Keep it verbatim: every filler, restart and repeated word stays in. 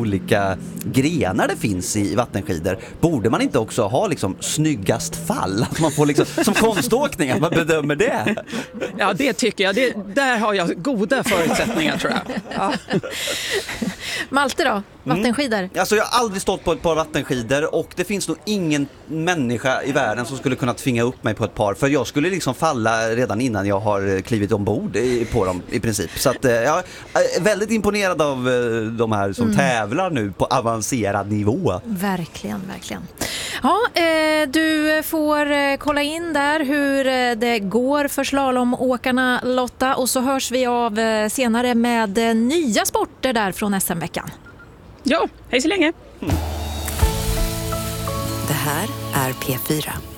olika grenar det finns i vattenskidor, borde man inte också ha liksom snyggast fall? Att man får liksom, som konståkning, att man bedömer det? Ja, det tycker jag. Det, där har jag goda förutsättningar, tror jag. Ja. Malte då? Vattenskidor? Mm. Alltså jag har aldrig stått på ett par vattenskidor och det finns nog ingen människa i världen som skulle kunna tvinga upp mig på ett par, för jag skulle liksom falla redan innan jag har klivit ombord på dem i princip. Så att jag är väldigt imponerad av de här som mm. tävlar nu på avancerad nivå. Verkligen, verkligen. Ja, eh, du får eh, kolla in där hur eh, det går för slalomåkarna, Lotta, och så hörs vi av eh, senare med eh, nya sporter där från S M-veckan. Ja, hej så länge. Det här är P fyra.